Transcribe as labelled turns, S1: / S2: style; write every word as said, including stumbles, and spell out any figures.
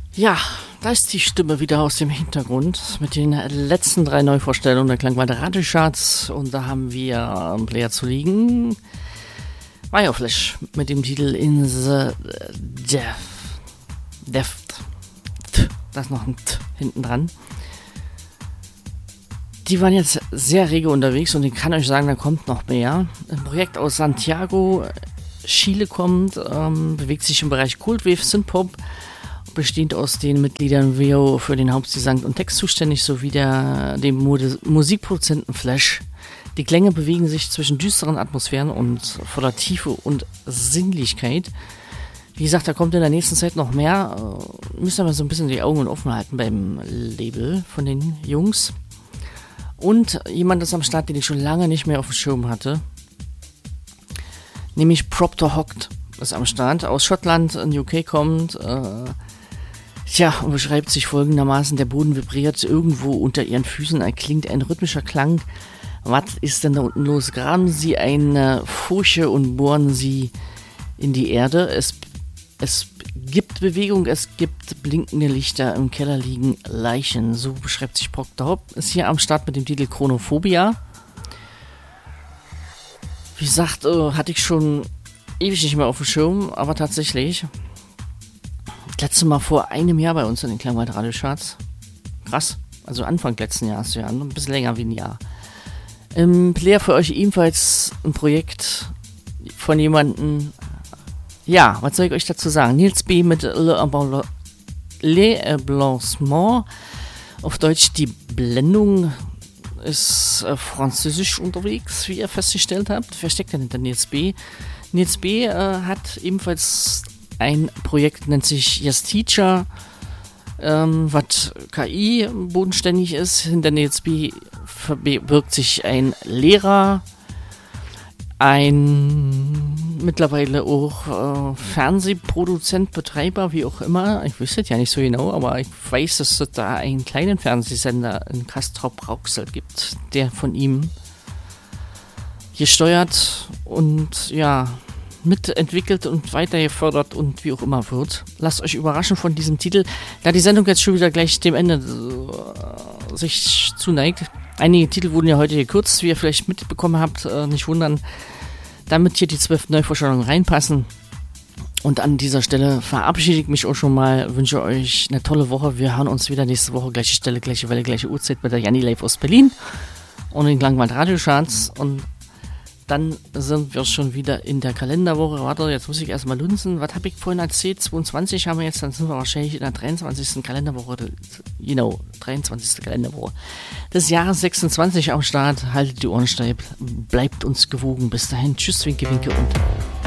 S1: Ja, da ist die Stimme wieder aus dem Hintergrund mit den letzten drei Neuvorstellungen der Klangwald Radiocharts und da haben wir einen Player zu liegen. Fireflash mit dem Titel In the Death. Death. Da ist noch ein T hinten dran. Die waren jetzt sehr rege unterwegs und ich kann euch sagen, da kommt noch mehr. Ein Projekt aus Santiago, Chile kommt, ähm, bewegt sich im Bereich Coldwave, Synthpop, bestehend aus den Mitgliedern Veo für den Hauptgesang und Text zuständig, sowie der, dem Mode- Musikproduzenten Flash. Die Klänge bewegen sich zwischen düsteren Atmosphären und voller Tiefe und Sinnlichkeit. Wie gesagt, da kommt in der nächsten Zeit noch mehr. Äh, müsst ihr mal so ein bisschen die Augen offen halten beim Label von den Jungs. Und jemand ist am Start, den ich schon lange nicht mehr auf dem Schirm hatte. Nämlich Propter Hocked ist am Start. Aus Schottland in U K kommt. Äh, tja, und beschreibt sich folgendermaßen: Der Boden vibriert, irgendwo unter ihren Füßen erklingt ein rhythmischer Klang. Was ist denn da unten los? Graben Sie eine Furche und bohren Sie in die Erde. Es, es gibt Bewegung, es gibt blinkende Lichter, im Keller liegen Leichen. So beschreibt sich Proctor Hope. Ist hier am Start mit dem Titel Chronophobia. Wie gesagt, äh, hatte ich schon ewig nicht mehr auf dem Schirm, aber tatsächlich das letzte Mal vor einem Jahr bei uns in den Klangwald Radiocharts. Krass, also Anfang letzten Jahres, ja, ein bisschen länger wie ein Jahr. Im Player für euch ebenfalls ein Projekt von jemandem. Ja, was soll ich euch dazu sagen? Nils B. mit Le, Le Blanchiment. Auf Deutsch die Blendung. Ist äh, französisch unterwegs, wie ihr festgestellt habt. Wer steckt denn hinter Nils B? Nils B. Äh, hat ebenfalls ein Projekt, nennt sich Yes Teacher, ähm, was K I bodenständig ist. Hinter Nils B. verbirgt sich ein Lehrer, ein mittlerweile auch äh, Fernsehproduzent, Betreiber, wie auch immer. Ich wüsste es ja nicht so genau, aber ich weiß, dass es da einen kleinen Fernsehsender in Castrop-Rauxel gibt, der von ihm gesteuert und ja, mitentwickelt und weiter gefördert und wie auch immer wird. Lasst euch überraschen von diesem Titel, da die Sendung jetzt schon wieder gleich dem Ende äh, sich zuneigt. Einige Titel wurden ja heute gekürzt, wie ihr vielleicht mitbekommen habt, äh, nicht wundern, damit hier die zwölf Neuvorstellungen reinpassen. Und an dieser Stelle verabschiede ich mich auch schon mal, wünsche euch eine tolle Woche. Wir hören uns wieder nächste Woche, gleiche Stelle, gleiche Welle, gleiche Uhrzeit bei der Janni Live aus Berlin und den Klangwald Radiocharts. Und dann sind wir schon wieder in der Kalenderwoche. Warte, jetzt muss ich erstmal lunzen. Was habe ich vorhin erzählt? zweiundzwanzig haben wir jetzt, dann sind wir wahrscheinlich in der dreiundzwanzigsten Kalenderwoche. Genau, dreiundzwanzigste Kalenderwoche des Jahres sechsundzwanzig am Start. Haltet die Ohren steif, bleibt uns gewogen. Bis dahin, tschüss, winke, winke und